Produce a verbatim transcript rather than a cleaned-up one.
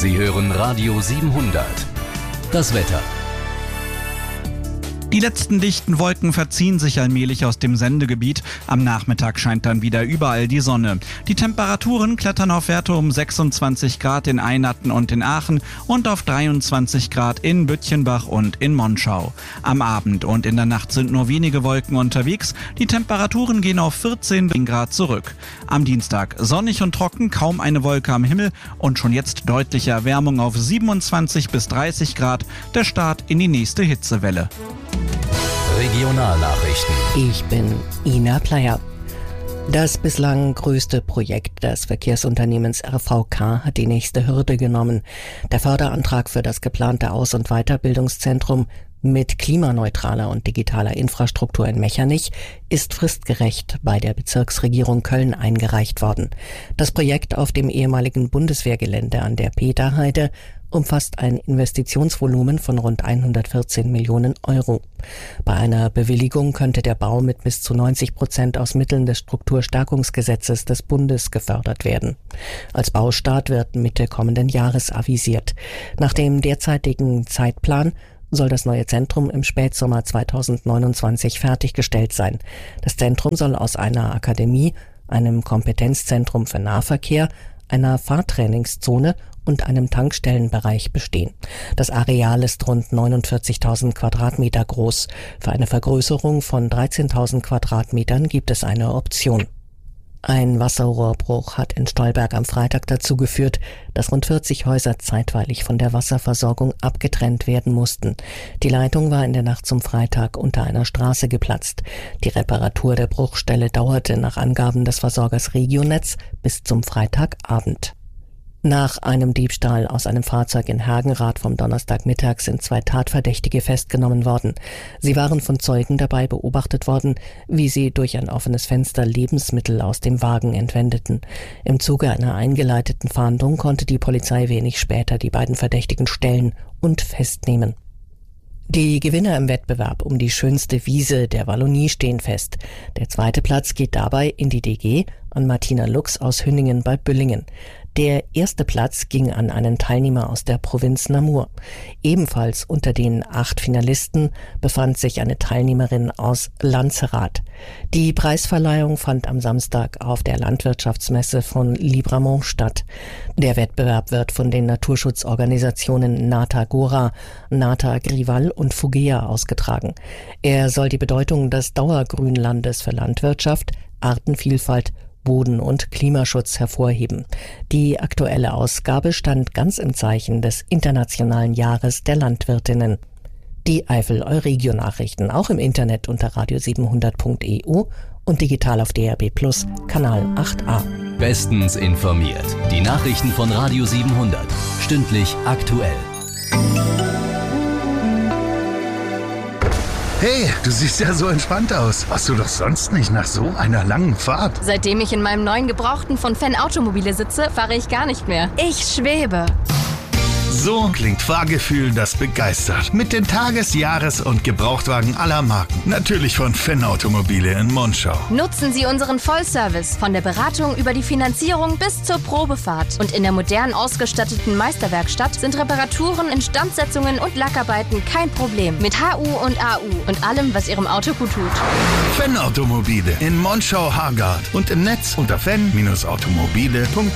Sie hören Radio siebenhundert. Das Wetter. Die letzten dichten Wolken verziehen sich allmählich aus dem Sendegebiet. Am Nachmittag scheint dann wieder überall die Sonne. Die Temperaturen klettern auf Werte um sechsundzwanzig Grad in Einatten und in Aachen und auf dreiundzwanzig Grad in Bütchenbach und in Monschau. Am Abend und in der Nacht sind nur wenige Wolken unterwegs. Die Temperaturen gehen auf vierzehn Grad zurück. Am Dienstag sonnig und trocken, kaum eine Wolke am Himmel und schon jetzt deutliche Erwärmung auf siebenundzwanzig bis dreißig Grad. Der Start in die nächste Hitzewelle. Regionalnachrichten. Ich bin Ina Pleyer. Das bislang größte Projekt des Verkehrsunternehmens R V K hat die nächste Hürde genommen. Der Förderantrag für das geplante Aus- und Weiterbildungszentrum mit klimaneutraler und digitaler Infrastruktur in Mechernich ist fristgerecht bei der Bezirksregierung Köln eingereicht worden. Das Projekt auf dem ehemaligen Bundeswehrgelände an der Peterheide umfasst ein Investitionsvolumen von rund hundertvierzehn Millionen Euro. Bei einer Bewilligung könnte der Bau mit bis zu neunzig Prozent aus Mitteln des Strukturstärkungsgesetzes des Bundes gefördert werden. Als Baustart wird Mitte kommenden Jahres avisiert. Nach dem derzeitigen Zeitplan soll das neue Zentrum im Spätsommer zweitausendneunundzwanzig fertiggestellt sein. Das Zentrum soll aus einer Akademie, einem Kompetenzzentrum für Nahverkehr, einer Fahrtrainingszone und einem Tankstellenbereich bestehen. Das Areal ist rund neunundvierzigtausend Quadratmeter groß. Für eine Vergrößerung von dreizehntausend Quadratmetern gibt es eine Option. Ein Wasserrohrbruch hat in Stolberg am Freitag dazu geführt, dass rund vierzig Häuser zeitweilig von der Wasserversorgung abgetrennt werden mussten. Die Leitung war in der Nacht zum Freitag unter einer Straße geplatzt. Die Reparatur der Bruchstelle dauerte nach Angaben des Versorgers Regionetz bis zum Freitagabend. Nach einem Diebstahl aus einem Fahrzeug in Hergenrath vom Donnerstagmittag sind zwei Tatverdächtige festgenommen worden. Sie waren von Zeugen dabei beobachtet worden, wie sie durch ein offenes Fenster Lebensmittel aus dem Wagen entwendeten. Im Zuge einer eingeleiteten Fahndung konnte die Polizei wenig später die beiden Verdächtigen stellen und festnehmen. Die Gewinner im Wettbewerb um die schönste Wiese der Wallonie stehen fest. Der zweite Platz geht dabei in die D G an Martina Lux aus Hünningen bei Büllingen. Der erste Platz ging an einen Teilnehmer aus der Provinz Namur. Ebenfalls unter den acht Finalisten befand sich eine Teilnehmerin aus Lanzerath. Die Preisverleihung fand am Samstag auf der Landwirtschaftsmesse von Libramont statt. Der Wettbewerb wird von den Naturschutzorganisationen Nata Gora, Nata Grival und Fugea ausgetragen. Er soll die Bedeutung des Dauergrünlandes für Landwirtschaft, Artenvielfalt, Boden- und Klimaschutz hervorheben. Die aktuelle Ausgabe stand ganz im Zeichen des Internationalen Jahres der Landwirtinnen. Die Eifel-Euregio-Nachrichten auch im Internet unter radio siebenhundert punkt e u und digital auf D R B Plus, Kanal acht a. Bestens informiert. Die Nachrichten von Radio siebenhundert. Stündlich aktuell. Hey, du siehst ja so entspannt aus. Warst du doch sonst nicht nach so einer langen Fahrt? Seitdem ich in meinem neuen Gebrauchten von Fan Automobile sitze, fahre ich gar nicht mehr. Ich schwebe. So klingt Fahrgefühl, das begeistert. Mit den Tages-, Jahres- und Gebrauchtwagen aller Marken. Natürlich von Fan Automobile in Monschau. Nutzen Sie unseren Vollservice von der Beratung über die Finanzierung bis zur Probefahrt. Und in der modern ausgestatteten Meisterwerkstatt sind Reparaturen, Instandsetzungen und Lackarbeiten kein Problem. Mit H U und A U und allem, was Ihrem Auto gut tut. Fan Automobile in Monschau-Hargard und im Netz unter fan Bindestrich automobile punkt de.